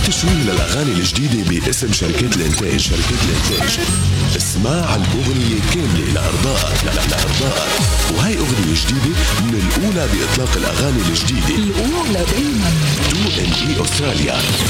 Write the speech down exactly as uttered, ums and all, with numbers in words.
تشويه للأغاني الجديدة باسم شركات الإنتاج. شركات الإنتاج اسمع الأغنية كاملة لأرضائك لأرضائك. وهي أغنية جديدة من الأولى بإطلاق الأغاني الجديدة، الأولى دايما. تو إن إي أستراليا.